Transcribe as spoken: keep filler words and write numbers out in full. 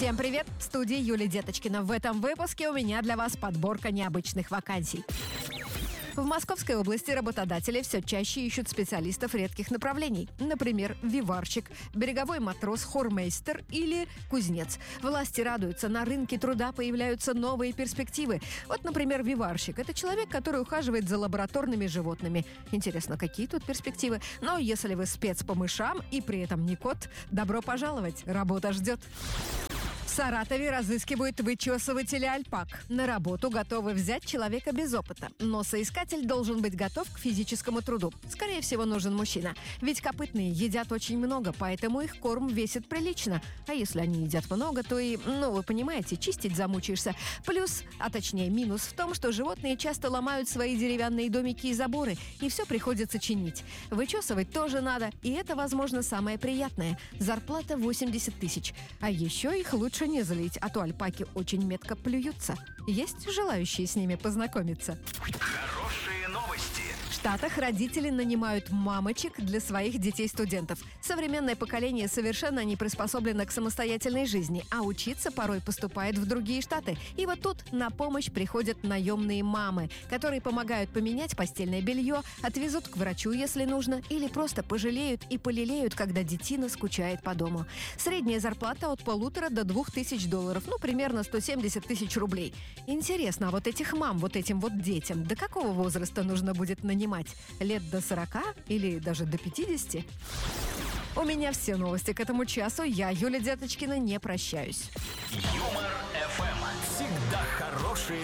Всем привет! В студии Юлия Деточкина. В этом выпуске у меня для вас подборка необычных вакансий. В Московской области работодатели все чаще ищут специалистов редких направлений. Например, виварщик, береговой матрос, хормейстер или кузнец. Власти радуются, на рынке труда появляются новые перспективы. Вот, например, виварщик – это человек, который ухаживает за лабораторными животными. Интересно, какие тут перспективы? Но если вы спец по мышам и при этом не кот, добро пожаловать, работа ждет. В Саратове разыскивают вычесывателя альпак. На работу готовы взять человека без опыта. Но соискатель должен быть готов к физическому труду. Скорее всего, нужен мужчина. Ведь копытные едят очень много, поэтому их корм весит прилично. А если они едят много, то и, ну, вы понимаете, чистить замучаешься. Плюс, а точнее минус в том, что животные часто ломают свои деревянные домики и заборы, и все приходится чинить. Вычесывать тоже надо, и это, возможно, самое приятное. Зарплата восемьдесят тысяч. А еще их лучше не залить, а то альпаки очень метко плюются. Есть желающие с ними познакомиться? Хорошие новости. В Штатах родители нанимают мамочек для своих детей-студентов. Современное поколение совершенно не приспособлено к самостоятельной жизни, а учиться порой поступает в другие штаты. И вот тут на помощь приходят наемные мамы, которые помогают поменять постельное белье, отвезут к врачу, если нужно, или просто пожалеют и полелеют, когда детина скучает по дому. Средняя зарплата от полутора до двух тысяч долларов, ну, примерно сто семьдесят тысяч рублей. Интересно, а вот этих мам, вот этим вот детям, до какого возраста нужно будет нанимать? Лет до сорока или даже до пятидесяти? У меня все новости к этому часу. Я, Юлия Деточкина, не прощаюсь. Юмор эф эм. Всегда хорошие